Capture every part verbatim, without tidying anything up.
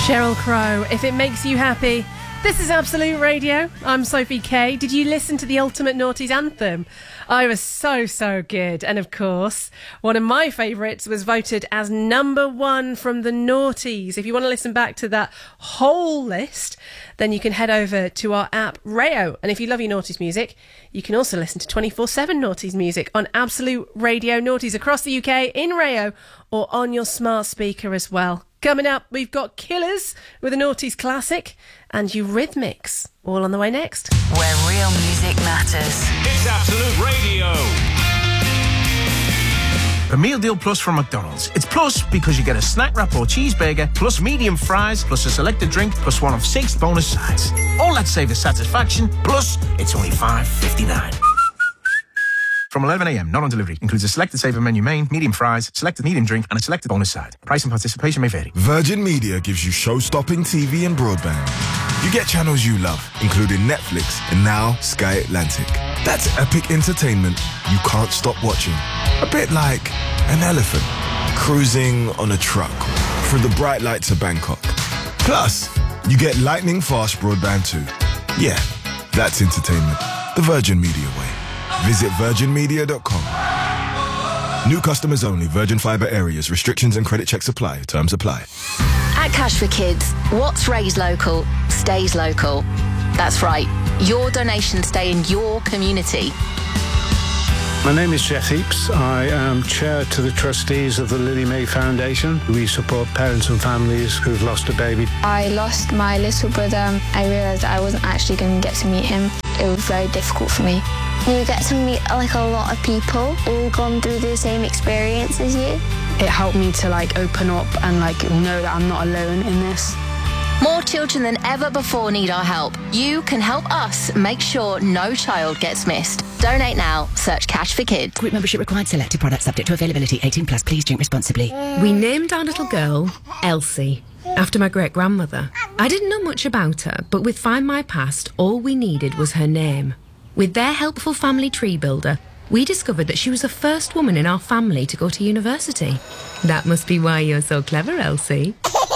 Sheryl Crow, If It Makes You Happy. This is Absolute Radio. I'm Sophie Kay. Did you listen to the Ultimate Naughties anthem? I was so, so good. And of course, one of my favourites was voted as number one from the Naughties. If you want to listen back to that whole list, then you can head over to our app, Rayo. And if you love your Naughties music, you can also listen to twenty-four seven Naughties music on Absolute Radio Naughties across the U K, in Rayo, or on your smart speaker as well. Coming up, we've got Killers with a Naughties classic and Eurythmics, all on the way next. Where real music matters. It's Absolute Radio. A meal deal plus from McDonald's. It's plus because you get a snack wrap or cheeseburger, plus medium fries, plus a selected drink, plus one of six bonus sides. All that savors satisfaction, plus it's only five fifty-nine. From eleven a.m, not on delivery. Includes a selected saver menu main, medium fries, selected medium drink, and a selected bonus side. Price and participation may vary. Virgin Media gives you show-stopping T V and broadband. You get channels you love, including Netflix and now Sky Atlantic. That's epic entertainment you can't stop watching. A bit like an elephant cruising on a truck through the bright lights of Bangkok. Plus, you get lightning-fast broadband too. Yeah, that's entertainment. The Virgin Media way. Visit virgin media dot com. New customers only. Virgin Fibre areas. Restrictions and credit checks apply. Terms apply. At Cash for Kids, what's raised local stays local. That's right. Your donations stay in your community. My name is Jeff Heaps. I am chair to the trustees of the Lily May Foundation. We support parents and families who've lost a baby. I lost my little brother. I realised I wasn't actually going to get to meet him. It was very difficult for me. You get to meet like a lot of people all gone through the same experience as you. It helped me to like open up and like know that I'm not alone in this. More children than ever before need our help. You can help us make sure no child gets missed. Donate now. Search Cash for Kids. Group membership required. Selected products subject to availability. eighteen plus. Please drink responsibly. We named our little girl Elsie, after my great-grandmother. I didn't know much about her, but with Find My Past, all we needed was her name. With their helpful family tree builder, we discovered that she was the first woman in our family to go to university. That must be why you're so clever, Elsie.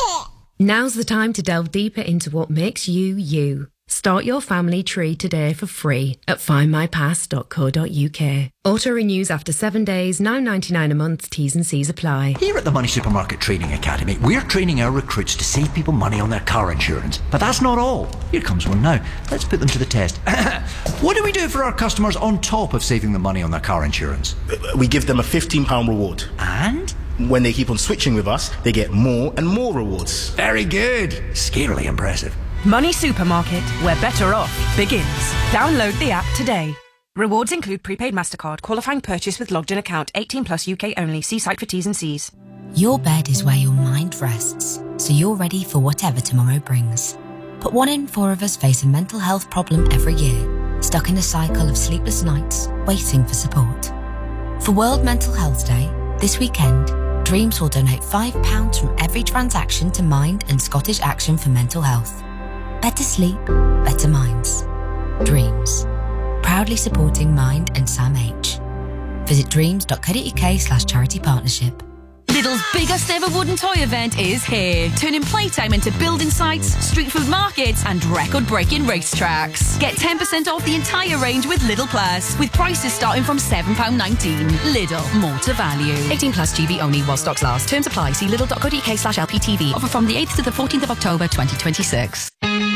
Now's the time to delve deeper into what makes you, you. Start your family tree today for free at find my past dot co dot uk. Auto renews after seven days, nine ninety-nine a month, T's and C's apply. Here at the Money Supermarket Training Academy, we're training our recruits to save people money on their car insurance. But that's not all. Here comes one now. Let's put them to the test. What do we do for our customers on top of saving them money on their car insurance? We give them a fifteen pounds reward. And? When they keep on switching with us, they get more and more rewards. Very good. Scarily impressive. Money Supermarket, where better off begins. Download the app today. Rewards include prepaid MasterCard, qualifying purchase with logged in account, eighteen plus U K only. See site for T's and C's. Your bed is where your mind rests, so you're ready for whatever tomorrow brings. But one in four of us face a mental health problem every year, stuck in a cycle of sleepless nights, waiting for support. For World Mental Health Day, this weekend, Dreams will donate five pounds from every transaction to Mind and Scottish Action for Mental Health. Better sleep, better minds. Dreams. Proudly supporting Mind and Sam H. Visit dreams dot co dot uk slash charity partnership. Lidl's biggest ever wooden toy event is here, turning playtime into building sites, street food markets and record-breaking racetracks. Get ten percent off the entire range with Lidl Plus, with prices starting from seven pounds nineteen. Lidl, more to value. eighteen plus G B only while stocks last. Terms apply. See lidl dot co dot uk slash L P T V. Offer from the eighth to the fourteenth of October twenty twenty-six.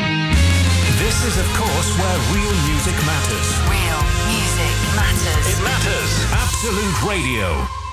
This is, of course, where real music matters. Real music matters. It matters. Absolute Radio.